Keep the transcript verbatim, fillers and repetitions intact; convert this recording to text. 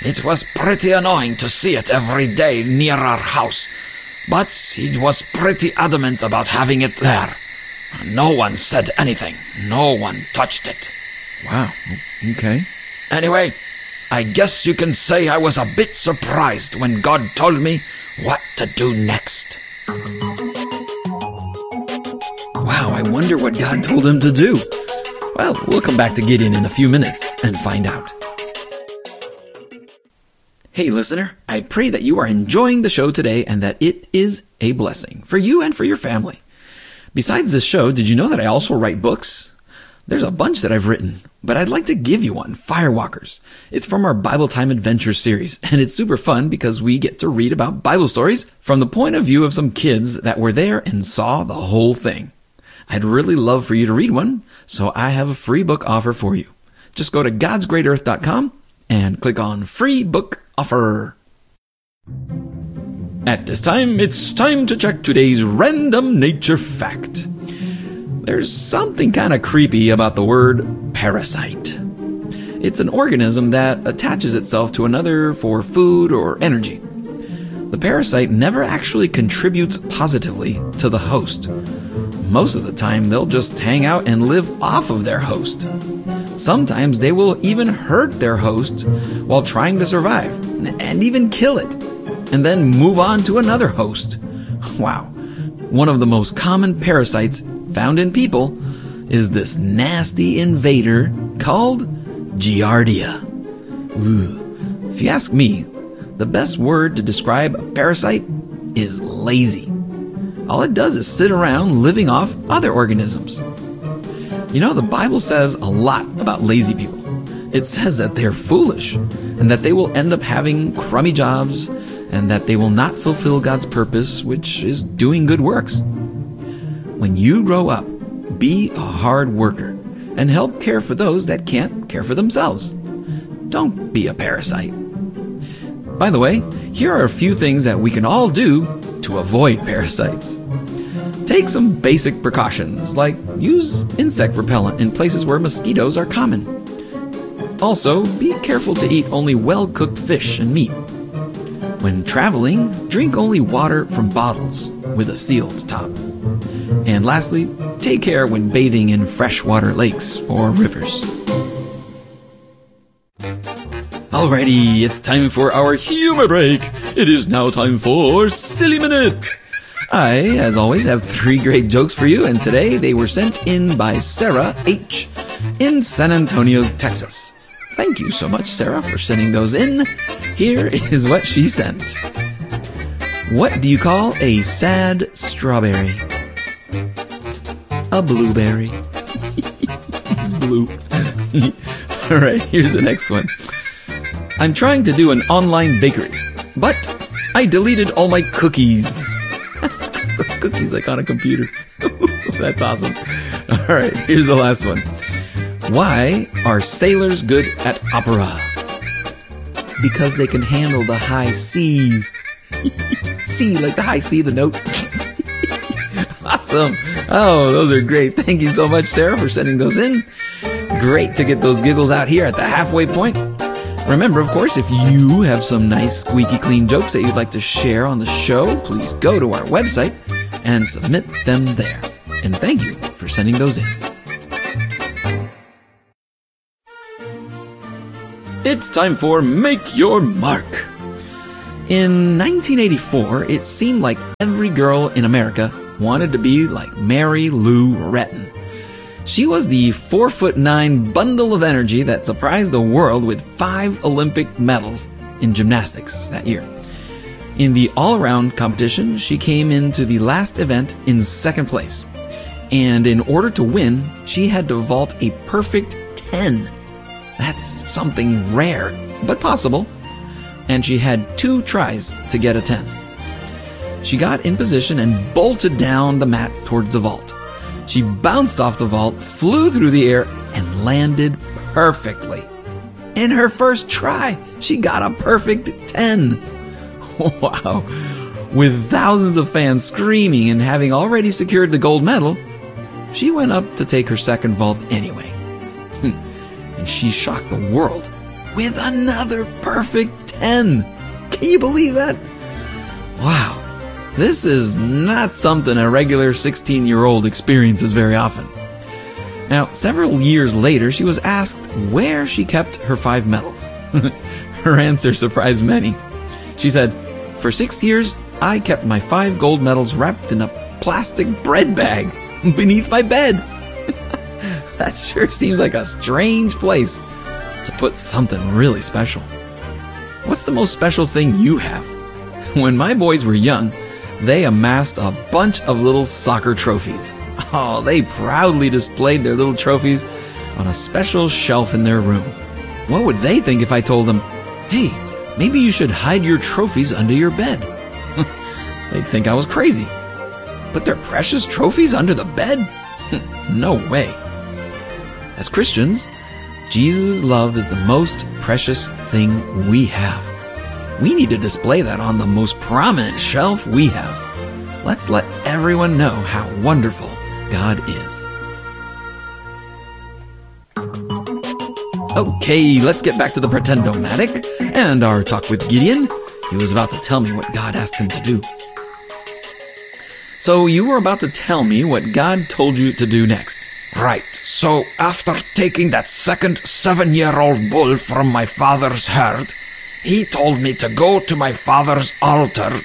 It was pretty annoying to see it every day near our house, but he was pretty adamant about having it there. No one said anything. No one touched it. Wow, okay. Anyway, I guess you can say I was a bit surprised when God told me what to do next. Wow, I wonder what God told him to do. Well, we'll come back to Gideon in a few minutes and find out. Hey, listener, I pray that you are enjoying the show today and that it is a blessing for you and for your family. Besides this show, did you know that I also write books? There's a bunch that I've written, but I'd like to give you one, Firewalkers. It's from our Bible Time Adventure series, and it's super fun because we get to read about Bible stories from the point of view of some kids that were there and saw the whole thing. I'd really love for you to read one, so I have a free book offer for you. Just go to gods great earth dot com and click on Free Book Offer. At this time, it's time to check today's random nature fact. There's something kind of creepy about the word parasite. It's an organism that attaches itself to another for food or energy. The parasite never actually contributes positively to the host. Most of the time, they'll just hang out and live off of their host. Sometimes they will even hurt their host while trying to survive, and even kill it, and then move on to another host. Wow. One of the most common parasites found in people is this nasty invader called Giardia. Ooh. If you ask me, the best word to describe a parasite is lazy. All it does is sit around living off other organisms. You know, the Bible says a lot about lazy people. It says that they're foolish and that they will end up having crummy jobs and that they will not fulfill God's purpose, which is doing good works. When you grow up, be a hard worker and help care for those that can't care for themselves. Don't be a parasite. By the way, here are a few things that we can all do to avoid parasites. Take some basic precautions, like use insect repellent in places where mosquitoes are common. Also, be careful to eat only well-cooked fish and meat. When traveling, drink only water from bottles with a sealed top. And lastly, take care when bathing in freshwater lakes or rivers. Alrighty, it's time for our humor break. It is now time for Silly Minute. I, as always, have three great jokes for you, and today they were sent in by Sarah H. in San Antonio, Texas. Thank you so much, Sarah, for sending those in. Here is what she sent. What do you call a sad strawberry? A blueberry. It's blue. Alright, here's the next one. I'm trying to do an online bakery, but I deleted all my cookies. Cookies like on a computer. That's awesome. Alright, here's the last one. Why are sailors good at opera? Because they can handle the high C's. C, like the high C, the note. Awesome. Oh, those are great. Thank you so much, Sarah, for sending those in. Great to get those giggles out here at the halfway point. Remember, of course, if you have some nice squeaky clean jokes that you'd like to share on the show, please go to our website and submit them there. And thank you for sending those in. It's time for Make Your Mark. In nineteen eighty-four, it seemed like every girl in America wanted to be like Mary Lou Retton. She was the four foot nine bundle of energy that surprised the world with five Olympic medals in gymnastics that year. In the all-around competition, she came into the last event in second place. And in order to win, she had to vault a perfect ten. That's something rare, but possible. And she had two tries to get a ten. She got in position and bolted down the mat towards the vault. She bounced off the vault, flew through the air, and landed perfectly. In her first try, she got a perfect ten. Wow. With thousands of fans screaming and having already secured the gold medal, she went up to take her second vault anyway. And she shocked the world with another perfect ten. Can you believe that? Wow. This is not something a regular sixteen-year-old experiences very often. Now, several years later, she was asked where she kept her five medals. Her answer surprised many. She said, "For six years, I kept my five gold medals wrapped in a plastic bread bag beneath my bed." That sure seems like a strange place to put something really special. What's the most special thing you have? When my boys were young, they amassed a bunch of little soccer trophies. Oh, they proudly displayed their little trophies on a special shelf in their room. What would they think if I told them, "Hey, maybe you should hide your trophies under your bed"? They'd think I was crazy. Put their precious trophies under the bed? No way. As Christians, Jesus' love is the most precious thing we have. We need to display that on the most prominent shelf we have. Let's let everyone know how wonderful God is. Okay, let's get back to the Pretend-O-Matic and our talk with Gideon. He was about to tell me what God asked him to do. So you were about to tell me what God told you to do next. Right, so after taking that second seven-year-old bull from my father's herd, he told me to go to my father's altar